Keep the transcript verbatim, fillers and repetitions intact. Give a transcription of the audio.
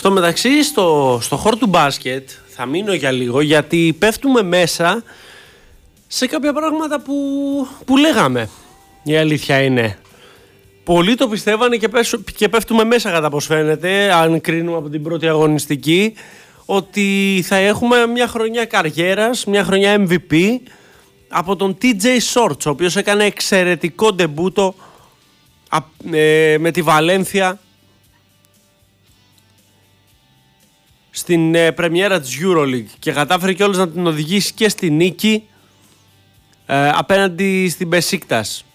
Στο μεταξύ, στο, στο χώρο του μπάσκετ θα μείνω για λίγο, γιατί πέφτουμε μέσα σε κάποια πράγματα που, που λέγαμε. Η αλήθεια είναι. Πολλοί το πιστεύανε και, πέσου, και πέφτουμε μέσα, κατά πως φαίνεται, αν κρίνουμε από την πρώτη αγωνιστική, ότι θα έχουμε μια χρονιά καριέρας, μια χρονιά εμ βι πι από τον τι τζέι Shorts, ο οποίος έκανε εξαιρετικό ντεμπούτο ε, με τη Βαλένθια στην ε, πρεμιέρα της EuroLeague και κατάφερε κιόλας να την οδηγήσει και στη νίκη ε, απέναντι στην Μπεσίκτας.